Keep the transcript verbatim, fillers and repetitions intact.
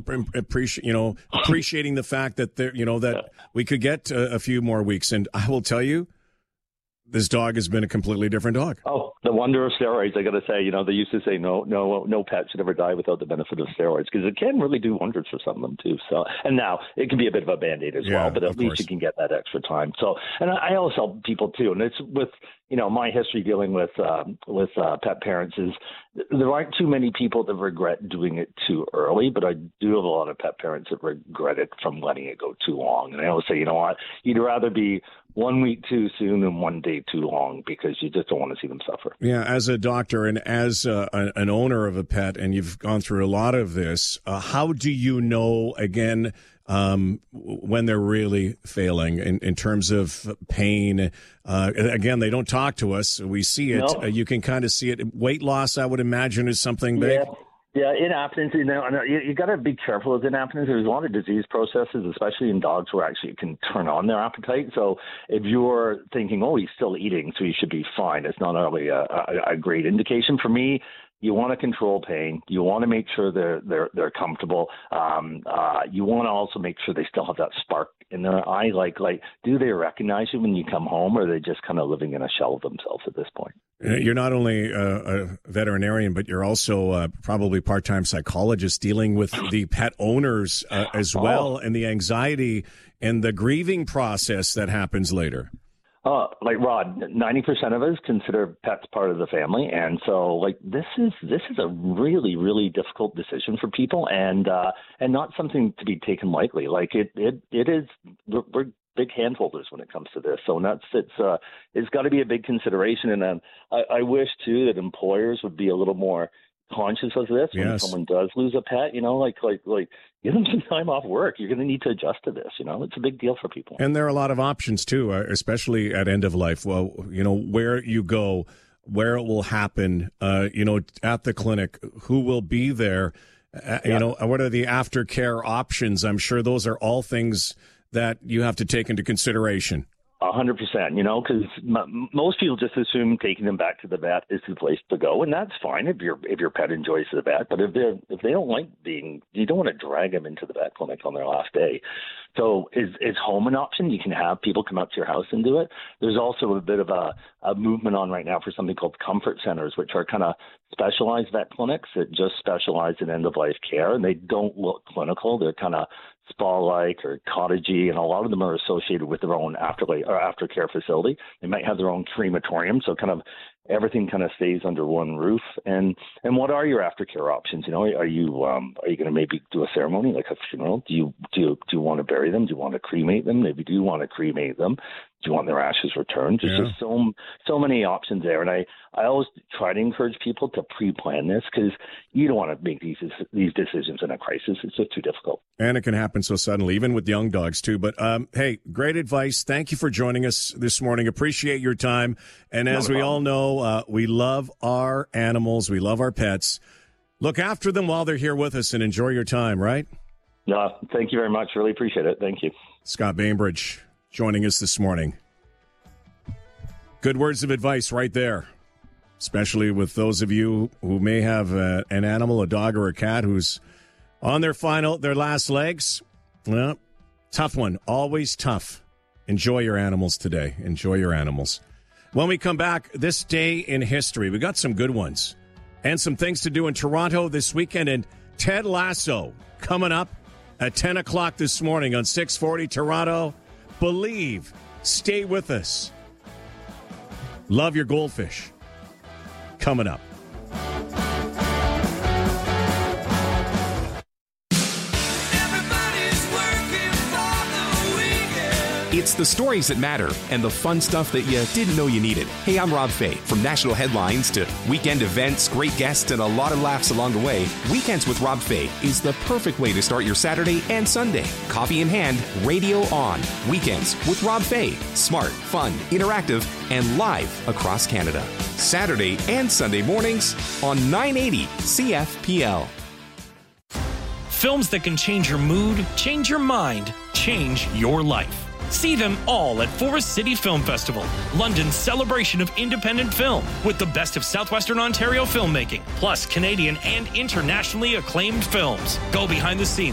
appreciate, you know, appreciating the fact that there, you know, that yeah. we could get a, a few more weeks. And I will tell you, this dog has been a completely different dog. Oh, the wonder of steroids. I got to say, you know, they used to say no, no, no pet should ever die without the benefit of steroids, because it can really do wonders for some of them too. So, and now it can be a bit of a Band-Aid as yeah, well, but at least course. you can get that extra time. So, and I always tell people too, and it's with, you know, my history dealing with um, with uh, pet parents is there aren't too many people that regret doing it too early, but I do have a lot of pet parents that regret it from letting it go too long. And I always say, you know what, you'd rather be one week too soon and one day too long, because you just don't want to see them suffer. Yeah, as a doctor and as uh, an owner of a pet, and you've gone through a lot of this, uh, how do you know, again, um, when they're really failing in, in terms of pain? Uh, again, they don't talk to us. We see it. No. Uh, you can kind of see it. Weight loss, I would imagine, is something big. Yeah. Yeah, inaptence, you know, you, you got to be careful with inaptence. There's a lot of disease processes, especially in dogs, where actually it can turn on their appetite. So if you're thinking, oh, he's still eating, so he should be fine, it's not really a, a, a great indication. For me, you want to control pain. You want to make sure they're they're they're comfortable. Um, uh, you want to also make sure they still have that spark in their eye. Like like, do they recognize you when you come home, or are they just kind of living in a shell of themselves at this point? You're not only a, a veterinarian, but you're also uh, probably part-time psychologist dealing with the pet owners uh, as well, oh. and the anxiety and the grieving process that happens later. Uh, like Rod, ninety percent of us consider pets part of the family. And so like this is this is a really, really difficult decision for people, and uh, and not something to be taken lightly. Like it it, it is we're, we're big handholders when it comes to this. So that's it's uh, it's got to be a big consideration. And um, I, I wish too that employers would be a little more conscious of this when yes. someone does lose a pet, you know, like like like give them some time off work. You're going to need to adjust to this, you know. It's a big deal for people. And there are a lot of options too, uh, especially at end of life. Well, you know, where you go, where it will happen, uh, you know, at the clinic, who will be there, uh, yeah. you know, what are the aftercare options? I'm sure those are all things that you have to take into consideration. A hundred percent, you know, because m- most people just assume taking them back to the vet is the place to go, and that's fine if your if your pet enjoys the vet. But if they if they don't like being, you don't want to drag them into the vet clinic on their last day. So is is home an option? You can have people come up to your house and do it. There's also a bit of a, a movement on right now for something called comfort centers, which are kind of specialized vet clinics that just specialize in end of life care, and they don't look clinical. They're kind of spa-like or cottagey, and a lot of them are associated with their own afterlife or aftercare facility. They might have their own crematorium, so kind of everything kind of stays under one roof. And and what are your aftercare options? You know, are you um, are you going to maybe do a ceremony like a funeral? Do you do you, do you want to bury them? Do you want to cremate them? Maybe do you want to cremate them? Do you want their ashes returned? There's yeah. just so so many options there, and I, I always try to encourage people to pre-plan this, because you don't want to make these these decisions in a crisis. It's just too difficult. And it can happen so suddenly, even with young dogs too. But um, hey, great advice. Thank you for joining us this morning. Appreciate your time. And as we all know, uh, we love our animals. We love our pets. Look after them while they're here with us, and enjoy your time. Right? Yeah. Thank you very much. Really appreciate it. Thank you, Scott Bainbridge, joining us this morning. Good words of advice right there, especially with those of you who may have a, an animal, a dog or a cat, who's on their final, their last legs. Well, tough one, always tough. Enjoy your animals today. Enjoy your animals. When we come back, this day in history, we got some good ones and some things to do in Toronto this weekend. And Ted Lasso coming up at ten o'clock this morning on six forty Toronto. Believe. Stay with us. Love your goldfish. Coming up. It's the stories that matter and the fun stuff that you didn't know you needed. Hey, I'm Rob Fay. From national headlines to weekend events, great guests, and a lot of laughs along the way, Weekends with Rob Fay is the perfect way to start your Saturday and Sunday. Coffee in hand, radio on. Weekends with Rob Fay. Smart, fun, interactive, and live across Canada. Saturday and Sunday mornings on nine eighty C F P L. Films that can change your mood, change your mind, change your life. See them all at Forest City Film Festival, London's celebration of independent film, with the best of Southwestern Ontario filmmaking, plus Canadian and internationally acclaimed films. Go behind the scenes